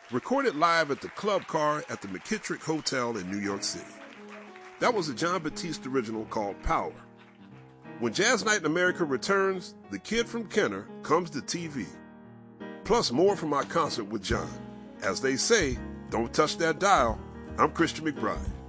recorded live at the Club Car at the McKittrick Hotel in New York City. That was a Jon Batiste original called Power. When Jazz Night in America returns, The Kid from Kenner comes to TV. Plus more from our concert with Jon. As they say, don't touch that dial. I'm Christian McBride.